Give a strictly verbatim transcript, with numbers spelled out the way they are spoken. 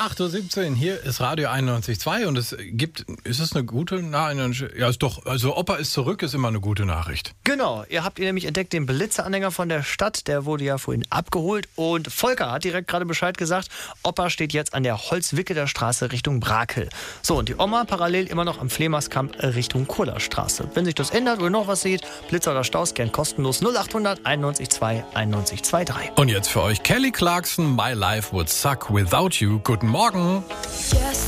acht Uhr siebzehn, hier ist Radio einundneunzig Komma zwei und es gibt, ist es eine gute Nachricht? Ja, ist doch, also Opa ist zurück, ist immer eine gute Nachricht. Genau, ihr habt ihr nämlich entdeckt, den Blitzeranhänger von der Stadt, der wurde ja vorhin abgeholt und Volker hat direkt gerade Bescheid gesagt, Opa steht jetzt an der Holzwickeler Straße Richtung Brakel. So, und die Oma parallel immer noch am Flemerskamp Richtung Kohlerstraße. Wenn sich das ändert oder noch was seht, Blitzer oder Staus, gern kostenlos null acht hundert einundneunzig Komma zwei einundneunzig Komma drei. Und jetzt für euch Kelly Clarkson, My Life Would Suck Without You. Guten Morgen. Yes.